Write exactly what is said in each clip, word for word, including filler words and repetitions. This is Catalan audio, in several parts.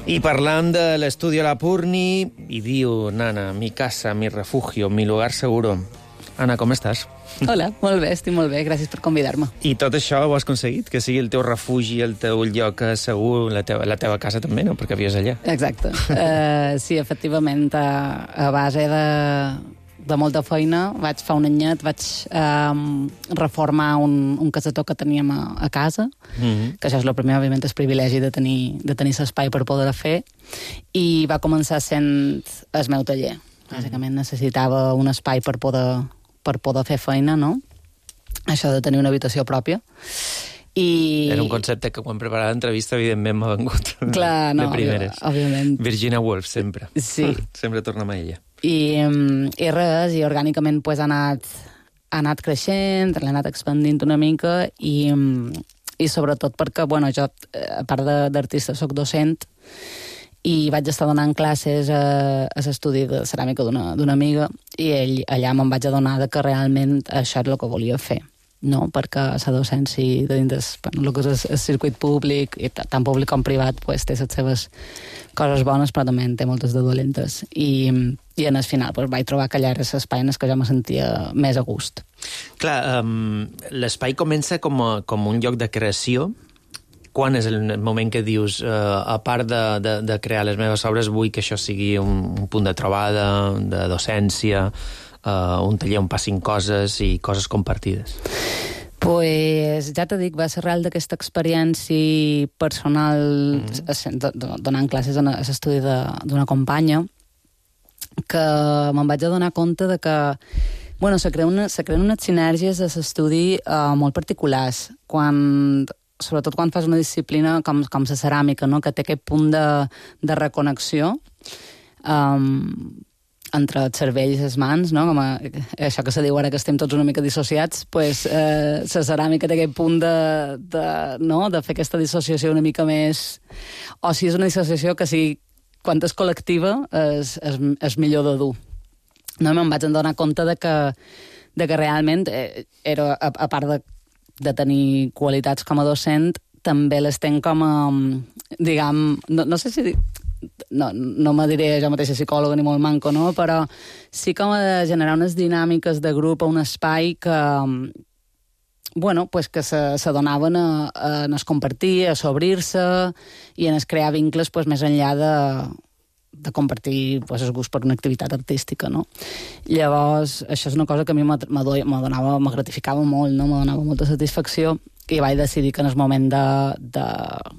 I parlant de l'estudi a la Purni, i diu, nana, mi casa, mi refugio, mi lugar seguro. Anna, com estàs? Hola, molt bé, estic molt bé, gràcies per convidar-me. I tot això ho has aconseguit? Que sigui el teu refugi, el teu lloc segur, la teva, la teva casa també, no? Perquè vius allà. Exacte. Uh, sí, efectivament, a, a base de, de molta feina, vaig fa un anyet, vaig um, reformar un, un casetó que teníem a, a casa, mm-hmm. que això és el primer, òbviament, és privilegi de tenir, de tenir l'espai per poder fer, i va començar sent el meu taller. Bàsicament necessitava un espai per poder, per poder fer feina, no? Això de tenir una habitació pròpia. I... Era un concepte que quan preparava l'entrevista, evidentment, m'ha vengut Clar, no, de primeres. Òbviament. Virginia Woolf, sempre. Sí. Sempre tornem a ella. I, i res, i orgànicament pues, ha, anat, ha anat creixent, l'ha anat expandint una mica, i, i sobretot perquè, bueno, jo, a part d'artista, soc docent, i vaig estar donant classes a, a l'estudi de ceràmica d'una amiga, i ell, allà me'n vaig adonar que realment això és el que volia fer, no? Perquè la docència de dins bueno, el que és el circuit públic, i tant públic com privat, pues, té les seves coses bones, però també en té moltes de dolentes. I, i en el final pues, vaig trobar que allà era l'espai en què jo me sentia més a gust. Clar, um, l'espai comença com, a, com un lloc de creació. Quan és el moment que dius, uh, a part de, de, de crear les meves obres, vull que això sigui un, un punt de trobada, de docència, uh, un taller on passin coses i coses compartides? Pues, ja t'ho dic, va ser real d'aquesta experiència personal mm-hmm. donant classes a l'estudi d'una companya, que me'n vaig adonar compte de que bueno, se creen, una, se creen unes sinergies de l'estudi uh, molt particulars, quan... sobretot quan fas una disciplina com, com la ceràmica, no? Que té aquest punt de, de reconnexió um, entre el cervell i les mans, no? Com a, això que se diu ara que estem tots una mica dissociats, pues, eh, la ceràmica té aquest punt de, de, no? de fer aquesta dissociació una mica més... O si és una dissociació que sigui, quan és col·lectiva, és, és, és millor de dur. No? Me'n vaig adonar compte de que, de que realment eh, era, a, a part de de tenir qualitats com a docent, també les tenc com a, diguem, no, no sé si... No, no me diré jo mateixa psicòloga ni molt manco, no? Però sí com a de generar unes dinàmiques de grup a un espai que, bueno, pues que s'adonaven a, a es compartir, a s'obrir-se i a es crear vincles pues, més enllà de, de compartir pues, el gust per una activitat artística, no? Llavors, això és una cosa que a mi me donava, me gratificava molt, no? Me donava molta satisfacció, i vaig decidir que en el moment de, de,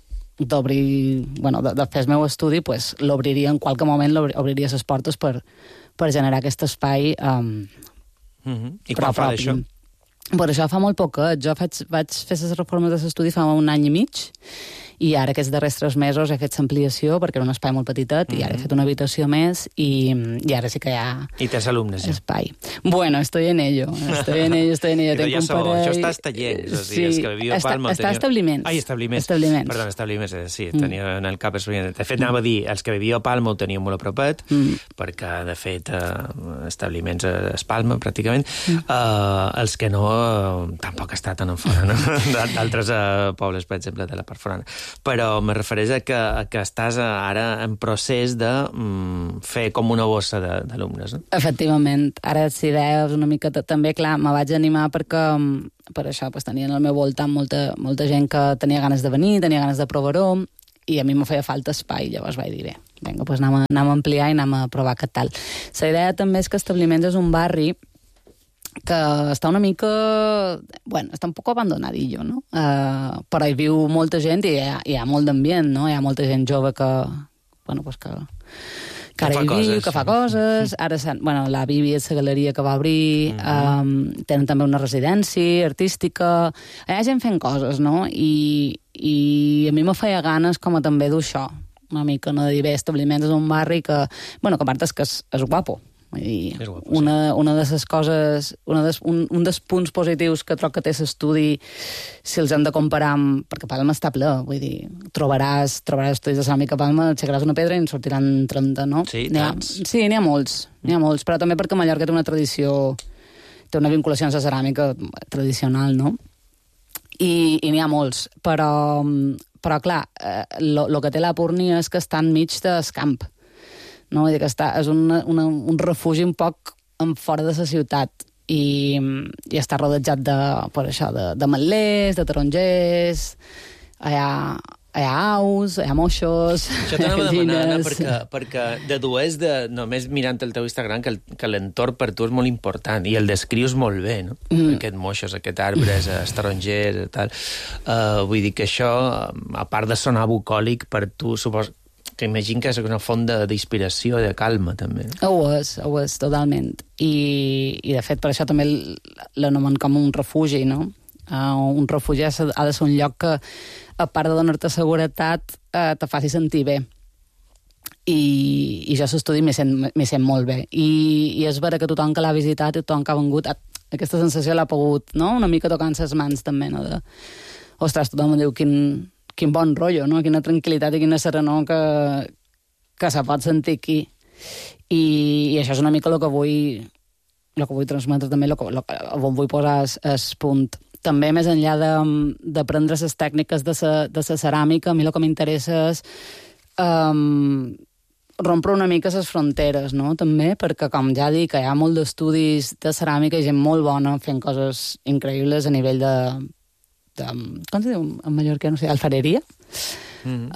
d'obrir, bueno, de, de fer el meu estudi, pues, l'obriria en qualque moment, obriria les portes per, per generar aquest espai um, mm-hmm. I quan fa d'això? Per això fa molt poquet. Jo faig, vaig fer les reformes de l'estudi fa un any i mig, i ara aquests darrers tres mesos he fet l'ampliació perquè era un espai molt petitet, mm-hmm. i ara he fet una habitació més i, i ara sí que hi ha... I tens alumnes, ja? Espai. Bueno, estoy en ello. Estoy en ello, estoy en ello. Però ja sou, parell... això està tallers, o sigui, sí. Els que viviu a Palma... Està teniu... establiments. Ai, establiments. Establiments. Perdó, establiments, sí, tenia en el cap... De fet, anava a dir, els que viviu a Palma ho teníeu molt a propet, mm. perquè, de fet, eh, establiments és Palma, pràcticament. Mm. Eh, els que no, eh, tampoc està tan en fora, no? D'altres eh, pobles, per exemple, de la part forana. Però me refereix a que, a que estàs ara en procés de mm, fer com una bossa d'alumnes, no? Efectivament. Ara, si deies una mica també, clar, me vaig animar perquè per això pues, tenia en el meu voltant molta, molta gent que tenia ganes de venir, tenia ganes de provar-ho, i a mi me feia falta espai. Llavors vaig dir, bé, vinga, pues anem, a, anem a ampliar i anem a provar què tal. La idea també és que Establiments és un barri que està una mica... Bueno, està un poc abandonadillo, no? Uh, però hi viu molta gent i hi ha, hi ha molt d'ambient, no? Hi ha molta gent jove que... Bueno, pues que... que ara hi viu, que fa coses... Ara, bueno, la Bibi és la galeria que va obrir, mm-hmm. um, tenen també una residència artística... Hi ha gent fent coses, no? I, i a mi me feia ganes com a també d'això, una mica, no? De dir, bé, Establiments és un barri que... Bueno, que a part és que és, és guapo. I guapo, una, sí. una de les coses, una des, un, un dels punts positius que troc que té l'estudi, si els hem de comparar amb... Perquè Palma està ple, vull dir, trobaràs, trobaràs estudis de ceràmica a Palma, aixecaràs una pedra i en sortiran trenta, no? Sí, n'hi ha, sí, n'hi ha molts, n'hi ha molts, però també perquè Mallorca té una tradició, té una vinculació amb la ceràmica tradicional, no? I, i n'hi ha molts, però, però clar, el eh, que té la Purni és que està enmig del camp. No? Vull dir que està, és una, una, un refugi un poc fora de la ciutat i, i està rodejat de, per això, de, de metlers, de tarongers, hi ha, hi ha aus, hi ha moixos, això t'anava demanant, perquè, perquè dedueix de, només mirant el teu Instagram que, el, que l'entorn per tu és molt important i el descrius molt bé, no? Mm. Aquests moixos, aquests arbres, els tarongers i tal. Uh, vull dir que això, a part de sonar bucòlic, per tu suposo que imagino que és una font d'inspiració i de calma, també. Ho és, ho és, totalment. I, i de fet, per això també l'anomen com un refugi, no? Uh, un refugi ha de ser un lloc que, a part de donar-te seguretat, uh, te faci sentir bé. I, i jo a l'estudi m'hi sent, sent molt bé. I, I és vera que tothom que l'ha visitat, tothom que ha vengut, aquesta sensació l'ha pogut, no? Una mica tocant les mans, també, no? De, ostres, tothom em diu quin... quin bon rotllo, no? Quina tranquil·litat i quina serenor que, que se pot sentir aquí. I, i això és una mica el que vull, el que vull transmetre també, el que, el que on vull posar el punt. També, més enllà d'aprendre les tècniques de la de sa ceràmica, a mi el que m'interessa és um, rompre una mica les fronteres, no? També, perquè, com ja dic, hi ha molt d'estudis de ceràmica i gent molt bona fent coses increïbles a nivell de... de, com se diu en mallorquí, no sé, alfareria. Mm-hmm.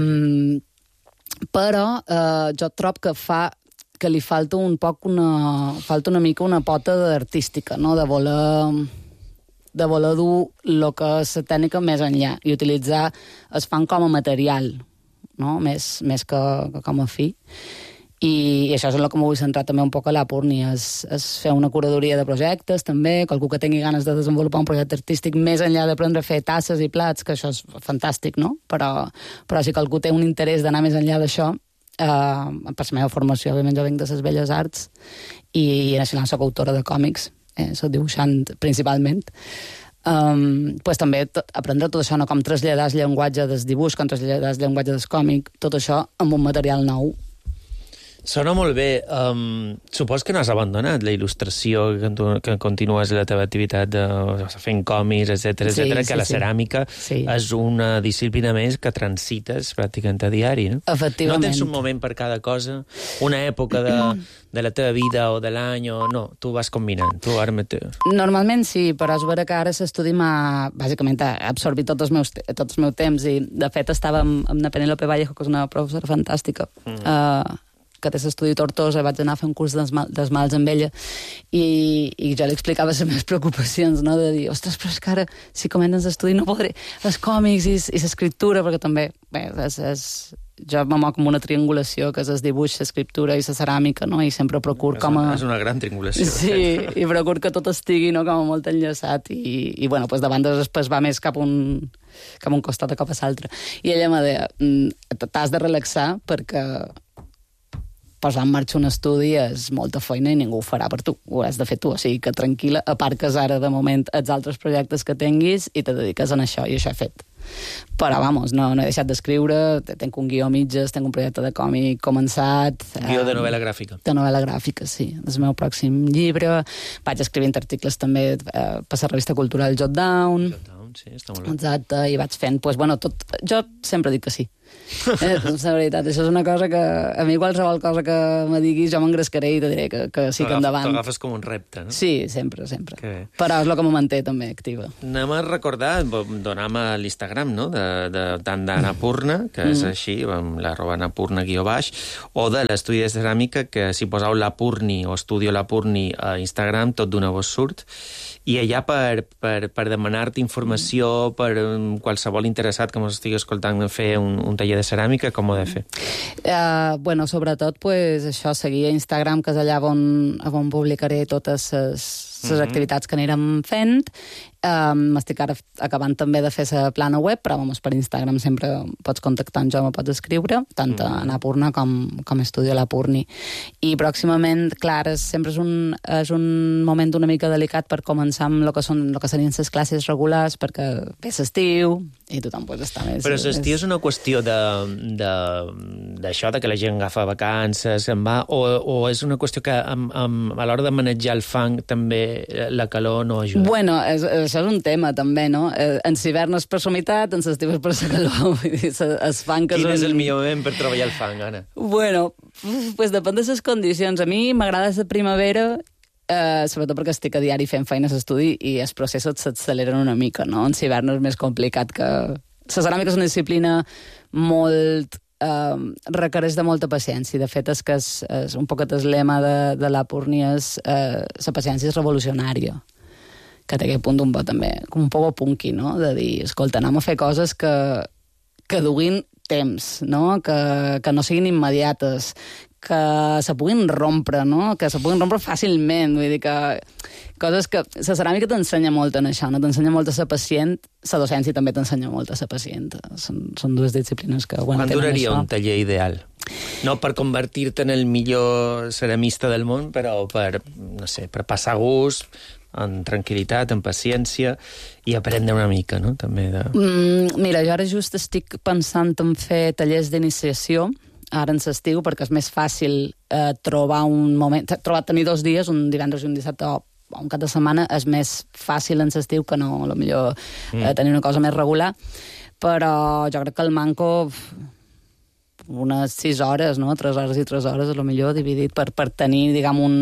Um, però uh, jo trobo que fa que li falta un poc una, falta una mica una pota artística, no? De voler de voler dur el que és la tècnica més enllà i utilitzar el fang com a material, no? Més, més que, que com a fi. I, i això és el que m'ho vull centrar també un poc a la Purni, és, és fer una curadoria de projectes també, qualcú que tingui ganes de desenvolupar un projecte artístic més enllà d'aprendre a fer tasses i plats, que això és fantàstic, no? Però, però si qualcú té un interès d'anar més enllà d'això, eh, per la meva formació, òbviament jo venc de les belles arts i, i en això soc autora de còmics, eh, soc dibuixant principalment. Um, pues també tot, aprendre tot això, no? Com traslladar el llenguatge del dibuix, com traslladar el llenguatge del còmic, tot això amb un material nou. Sona molt bé. Um, supos que no has abandonat la il·lustració, que, tu, que continues la teva activitat de, fent còmics, etcètera, sí, etcètera, sí, que la sí. ceràmica sí. és una disciplina més que transites pràcticament a diari, no? Efectivament. No tens un moment per cada cosa, una època de, de la teva vida o de l'any, o no, tu vas combinant, tu ara mateix. Normalment sí, però és vera que ara l'estudi m'ha, bàsicament, ha absorbit tots els meus, tots els meus temps, i de fet estava amb, amb la Penélope Vallejo, que és una professora fantàstica, mm. uh, que té l'estudi Tortosa, vaig anar a fer un curs d'esmalts amb ella i, i jo li explicava les meves preocupacions, no? De dir, ostres, però és que ara si comences l'estudi no podré els còmics i, i l'escriptura, perquè també bé, és, és, jo me moc amb una triangulació que és el dibuix, l'escriptura i la ceràmica, no? I sempre procur és com a... Una, és una gran triangulació. Sí, i procur que tot estigui, no? Com a molt enllaçat i, i bueno, pues davant després va més cap un, cap un costat a cap a l'altre. I ella m'ha dit, t'has de relaxar perquè posar en marxa un estudi és molta feina i ningú ho farà per tu, ho has de fer tu, o sigui que tranquil·la, aparques ara de moment els altres projectes que tinguis i te dediques a això, i això he fet. Però, vamos, no, no he deixat d'escriure, tenc un guió a mitges, tenc un projecte de còmic començat... Guió de novel·la gràfica. De novel·la gràfica, sí, és el meu pròxim llibre. Vaig escrivint articles també eh, per la revista cultural Jot Down. Jot Down, sí, està molt bé. Exacte, i vaig fent, pues, bueno, tot... Jo sempre dic que sí. Eh, la veritat, això és una cosa que a mi qualsevol cosa que me diguis jo m'engrescaré i te diré que, que sí que endavant. T'agafes com un repte, no? Sí, sempre, sempre. Però és el que me manté també activa. Anem a recordar, donam a l'Instagram, no?, de, de, tant d'Anapurna, que és mm. així, amb l'arroba Anapurna guió baix, o de l'estudi de ceràmica, que si poseu la Purni o estudio la Purni a Instagram, tot d'una vos surt, i allà per, per, per demanar-te informació, per qualsevol interessat que ens estigui escoltant fer un, un taller de ceràmica, com ho he de fer? Uh, bueno, sobretot, pues, això, seguir a Instagram, que és allà on, on publicaré totes les les activitats que anirem fent. Um, estic ara acabant també de fer la plana web, però vamos, per Instagram sempre pots contactar amb jo, me pots escriure, tant a Anapurna com, com a Estudio La Purni. I pròximament, clar, és, sempre és un, és un moment una mica delicat per començar amb el que, són, el que serien les classes regulars, perquè ve l'estiu i tothom pues, està més... Però l'estiu és una qüestió de, de, d'això, de que la gent agafa vacances, se'n va, o, o és una qüestió que amb, amb, a l'hora de manejar el fang també la calor no ajuda? Bueno, és, això és un tema també, no? En l'hivern és per la humitat, en l'estiu és per la calor. Es fang que Quin són... és el millor moment per treballar el fang, Anna? Bueno, pues depèn de les condicions. A mi m'agrada la primavera, eh, sobretot perquè estic a diari fent feines d'estudi i els processos s'acceleren una mica, no? En l'hivern és més complicat que... La ceràmica és una disciplina molt... Eh, requereix de molta paciència. De fet, és que és, és un poquet el lema de, de l'Apurni és eh, la paciència és revolucionària, que té aquest punt d'un bo també, com un poc punky, no? De dir, escolta, anem a fer coses que, que duguin temps, no? Que, que no siguin immediates, que se puguin rompre, no? Que se puguin rompre fàcilment. Vull dir que coses que... La ceràmica t'ensenya molt en això, no? T'ensenya molt a ser pacient, la docència també t'ensenya molt a ser pacient. Són, són dues disciplines que... Bueno, quan duraria això. Un taller ideal? No per convertir-te en el millor ceramista del món, però per, no sé, per passar gust, en tranquil·litat, en paciència, i aprendre una mica, no? També de... Mm, mira, jo ara just estic pensant en fer tallers d'iniciació, ara en l'estiu, perquè és més fàcil eh, trobar un moment... Trobar tenir dos dies, un divendres i un dissabte, o un cap de setmana, és més fàcil en l'estiu que no, a lo millor, eh, mm. tenir una cosa més regular. Però jo crec que el manco... unes sis hores, no? Tres hores i tres hores, a lo millor, dividit per, per tenir, diguem, un,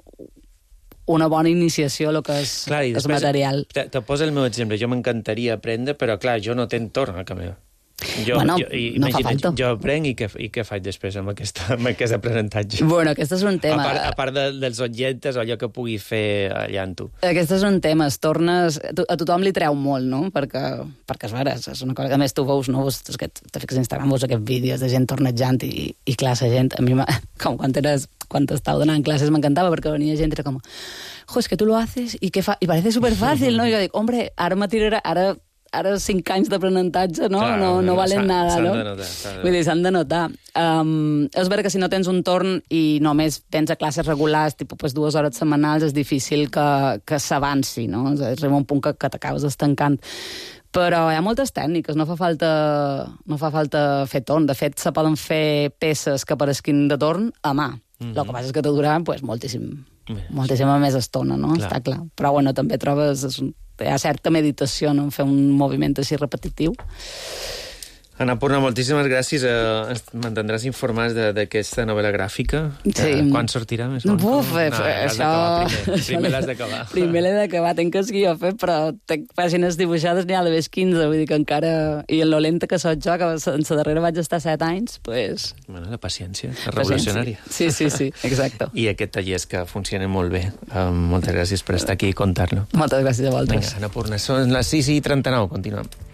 una bona iniciació a lo que és, clar, és material. Te, te poso el meu exemple. Jo m'encantaria aprendre, però, clar, jo no tenc torn a canviar. Jo, bueno, jo, no fa falta. Jo aprenc i què, i què faig després amb, aquesta, amb aquest aprenentatge? Bueno, aquest és un tema. A part, a part de, dels objectes o allò que pugui fer allà en tu. Aquest és un tema. Es tornes... A tothom li treu molt, no? Perquè, perquè és vera, és una cosa que a més tu veus, no? És que te fiques a Instagram, veus aquests vídeos de gent tornejant i, i clar, la gent... A mi, com quan eres... Quan estava donant classes m'encantava perquè venia gent i era com... Jo, es que tu lo haces y, que fa... y parece superfàcil, no? I jo dic, hombre, ara me tirarà... Ara... Ara cinc anys d'aprenentatge, no? Clar, no, no valen nada, no? S'han de notar. Vull dir, s'han de notar. Um, és vera que si no tens un torn i només tens a classes regulars, tipus pues, dues hores setmanals, és difícil que, que s'avanci, no? Arriba un punt que, que t'acabes estancant. Però hi ha moltes tècniques, no fa falta, no fa falta fer torn. De fet, se poden fer peces que apareguin de torn a mà. Mm-hmm. El que passa és que te durarà pues, moltíssim, moltíssima més estona, no? Clar. Està clar. Però bueno, també trobes... És un, hi ha certa meditació, no? En fer un moviment així repetitiu. Annapurna, moltíssimes gràcies. Eh, Mantindràs informats d'aquesta novel·la gràfica? Sí. Quan sortirà? Més no, Buf, eh, no, això... Primer, primer l'has d'acabar. Primer l'he d'acabar. Tenc el guió fet, però tenc pàgines dibuixades n'hi ha de més quinze, vull dir que encara... I en lo lenta que soc jo, que en la darrera vaig estar set anys, pues... Bueno, la paciència, la revolucionària. Sí, sí, sí, exacte. I aquest tallers que funcionen molt bé. Um, moltes gràcies per estar aquí i contar-lo. Moltes gràcies a vosaltres. Vinga, Annapurna, són les sis i trenta-nou, continuem.